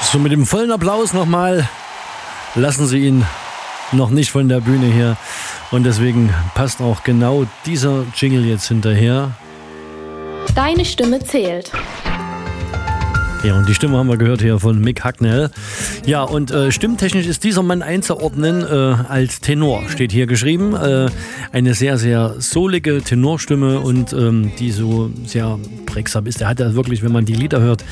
So, mit dem vollen Applaus nochmal. Lassen Sie ihn noch nicht von der Bühne her. Und deswegen passt auch genau dieser Jingle jetzt hinterher. Deine Stimme zählt. Ja, und die Stimme haben wir gehört hier von Mick Hucknall. Ja, und stimmtechnisch ist dieser Mann einzuordnen als Tenor, steht hier geschrieben. Eine sehr, sehr soulige Tenorstimme und die so sehr prägsam ist. Er hat ja wirklich, wenn man die Lieder hört,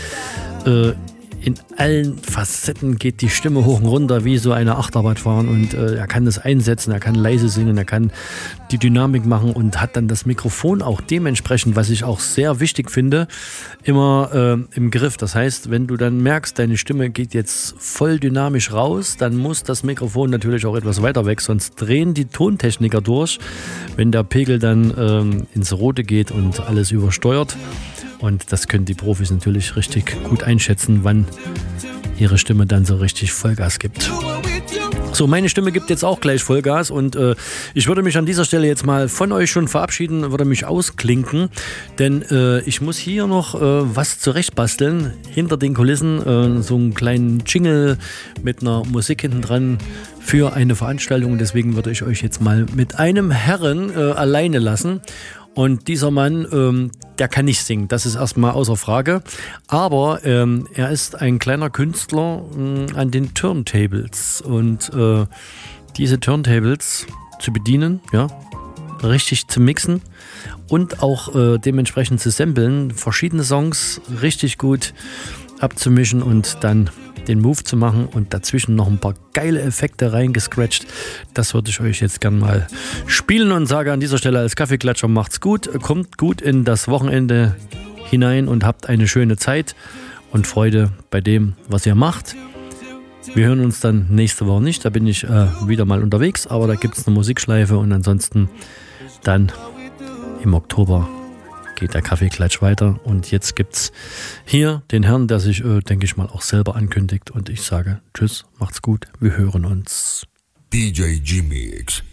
in allen Facetten geht die Stimme hoch und runter wie so eine Achterbahn fahren und er kann das einsetzen, er kann leise singen, er kann die Dynamik machen und hat dann das Mikrofon auch dementsprechend, was ich auch sehr wichtig finde, immer im Griff. Das heißt, wenn du dann merkst, deine Stimme geht jetzt voll dynamisch raus, dann muss das Mikrofon natürlich auch etwas weiter weg, sonst drehen die Tontechniker durch, wenn der Pegel dann ins Rote geht und alles übersteuert. Und das können die Profis natürlich richtig gut einschätzen, wann ihre Stimme dann so richtig Vollgas gibt. So, meine Stimme gibt jetzt auch gleich Vollgas und ich würde mich an dieser Stelle jetzt mal von euch schon verabschieden, würde mich ausklinken, denn ich muss hier noch was zurechtbasteln, hinter den Kulissen, so einen kleinen Jingle mit einer Musik hinten dran für eine Veranstaltung. Deswegen würde ich euch jetzt mal mit einem Herren alleine lassen. Und dieser Mann, der kann nicht singen, das ist erstmal außer Frage. Aber er ist ein kleiner Künstler an den Turntables. Und diese Turntables zu bedienen, ja, richtig zu mixen und auch dementsprechend zu samplen, verschiedene Songs richtig gut abzumischen und dann den Move zu machen und dazwischen noch ein paar geile Effekte reingescratcht. Das würde ich euch jetzt gern mal spielen und sage an dieser Stelle als Kaffeeklatscher, macht's gut, kommt gut in das Wochenende hinein und habt eine schöne Zeit und Freude bei dem, was ihr macht. Wir hören uns dann nächste Woche nicht, da bin ich wieder mal unterwegs, aber da gibt es eine Musikschleife und ansonsten dann im Oktober geht der Kaffeeklatsch weiter und jetzt gibt's hier den Herrn, der sich, denke ich mal, auch selber ankündigt und ich sage tschüss, macht's gut, wir hören uns. DJ G-Mix.